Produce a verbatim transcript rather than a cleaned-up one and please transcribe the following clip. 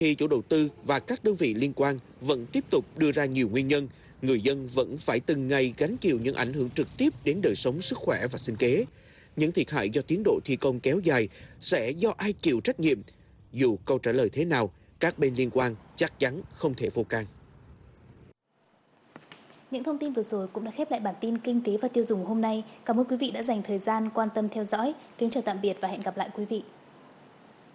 Thì chủ đầu tư và các đơn vị liên quan vẫn tiếp tục đưa ra nhiều nguyên nhân, người dân vẫn phải từng ngày gánh chịu những ảnh hưởng trực tiếp đến đời sống, sức khỏe và sinh kế. Những thiệt hại do tiến độ thi công kéo dài sẽ do ai chịu trách nhiệm? Dù câu trả lời thế nào, các bên liên quan chắc chắn không thể vô can. Những thông tin vừa rồi cũng đã khép lại bản tin kinh tế và tiêu dùng hôm nay. Cảm ơn quý vị đã dành thời gian quan tâm theo dõi. Kính chào tạm biệt và hẹn gặp lại quý vị.